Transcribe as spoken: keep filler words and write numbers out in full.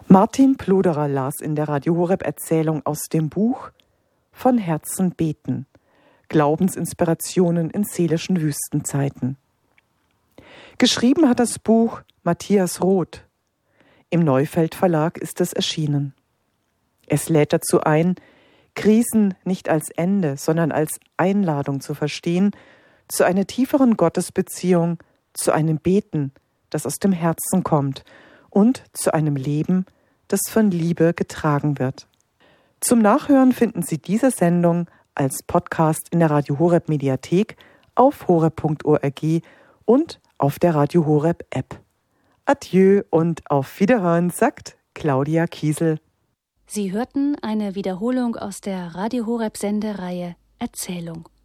Martin Ploderer las in der Radio Horeb Erzählung aus dem Buch Von Herzen beten. Glaubensinspirationen in seelischen Wüstenzeiten. Geschrieben hat das Buch Matthias Roth. Im Neufeld Verlag ist es erschienen. Es lädt dazu ein, Krisen nicht als Ende, sondern als Einladung zu verstehen, zu einer tieferen Gottesbeziehung, zu einem Beten, das aus dem Herzen kommt, und zu einem Leben, das von Liebe getragen wird. Zum Nachhören finden Sie diese Sendung als Podcast in der Radio Horeb Mediathek auf horeb punkt org und auf der Radio Horeb App. Adieu und auf Wiederhören, sagt Claudia Kiesel. Sie hörten eine Wiederholung aus der Radio Horeb Sendereihe Erzählung.